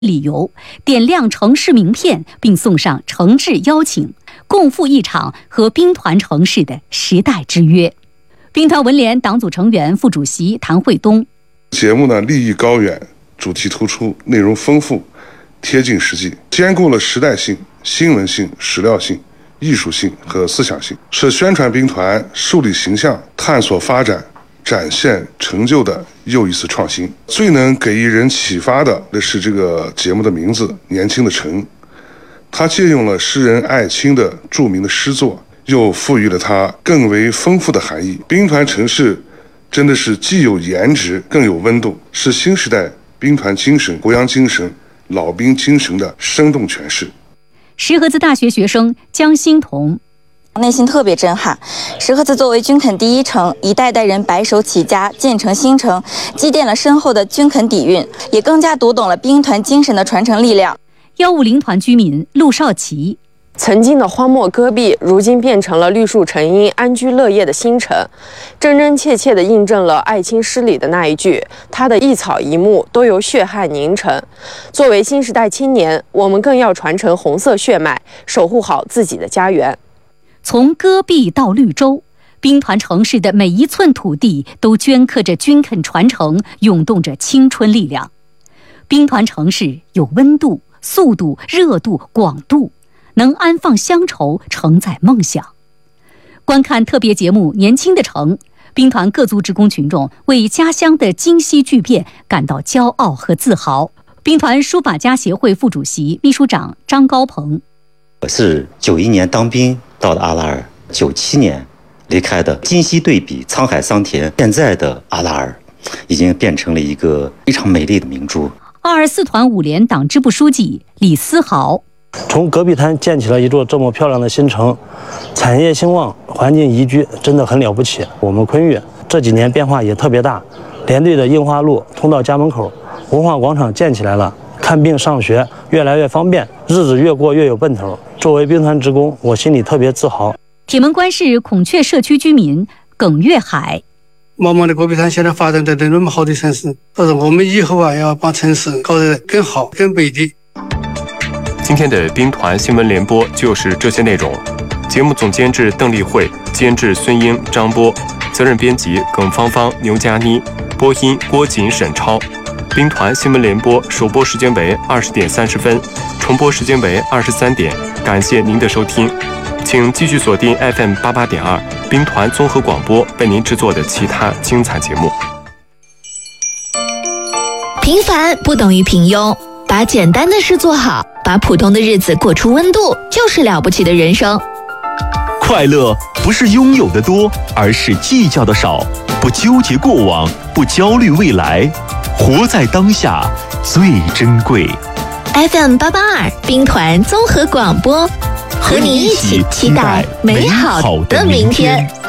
理由，点亮城市名片，并送上诚挚邀请，共赴一场和兵团城市的时代之约。兵团文联党组成员、副主席谭惠东： 节目呢立意高远，主题突出，内容丰富，贴近实际，兼顾了时代性、新闻性、史料性、艺术性和思想性，是宣传兵团、树立形象、探索发展、展现成就的又一次创新。最能给予人启发的是这个节目的名字《年轻的城》，它借用了诗人艾青的著名的诗作，又赋予了它更为丰富的含义。兵团城市真的是既有颜值更有温度，是新时代兵团精神、国漾精神、老兵精神的生动诠释。 石河子大学学生江欣彤： 内心特别震撼。石河子作为军垦第一城，一代代人白手起家建成新城，积淀了深厚的军垦底蕴，也更加读懂了兵团精神的传承力量。 150团居民陆少奇： 曾经的荒漠戈壁，如今变成了绿树成荫、安居乐业的新城，真真切切地印证了艾青诗里的那一句：他的一草一木都由血汗凝成。作为新时代青年，我们更要传承红色血脉，守护好自己的家园。 从戈壁到绿洲，兵团城市的每一寸土地都镌刻着军垦传承，涌动着青春力量。兵团城市有温度、速度、热度、广度，能安放乡愁，承载梦想。观看特别节目《年轻的城》，兵团各族职工群众为家乡的今昔巨变感到骄傲和自豪。兵团书法家协会副主席、秘书长张高鹏： 我是91年当兵到的阿拉尔，97年离开的。今昔对比，沧海桑田，现在的阿拉尔已经变成了一个非常美丽的明珠。 224团5连党支部书记李思豪： 从戈壁滩建起了一座这么漂亮的新城，产业兴旺，环境宜居，真的很了不起。我们昆岳这几年变化也特别大，连队的樱花路通到家门口，文化广场建起来了，看病上学越来越方便，日子越过越有奔头。作为兵团职工，我心里特别自豪。 铁门关市孔雀社区居民耿月海： 茫茫的戈壁滩现在发展的那么好的城市，但是我们以后要把城市搞得更好、更美丽。 今天的兵团新闻联播就是这些内容。节目总监制邓丽慧，监制孙英、张波，责任编辑耿芳芳、牛佳妮，播音郭锦、沈超。兵团新闻联播首播时间为20点30分，重播时间为23点。感谢您的收听，请继续锁定 FM 88.2兵团综合广播为您制作的其他精彩节目。 平凡不等于平庸，把简单的事做好，把普通的日子过出温度，就是了不起的人生。 快乐不是拥有的多，而是计较的少。不纠结过往，不焦虑未来，活在当下最珍贵。 FM 882兵团综合广播，和你一起期待美好的明天。